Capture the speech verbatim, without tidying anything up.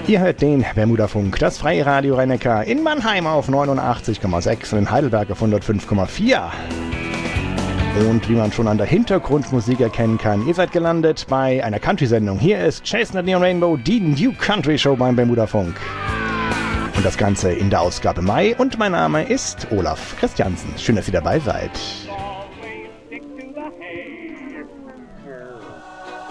Ihr hört den Bermudafunk, das freie Radio Rhein-Neckar in Mannheim auf neunundachtzig Komma sechs und in Heidelberg auf hundertfünf Komma vier. Und wie man schon an der Hintergrundmusik erkennen kann, ihr seid gelandet bei einer Country-Sendung. Hier ist Chasing the Neon Rainbow, die New Country Show beim Bermudafunk. Und das Ganze in der Ausgabe Mai. Und mein Name ist Olaf Christiansen. Schön, dass ihr dabei seid.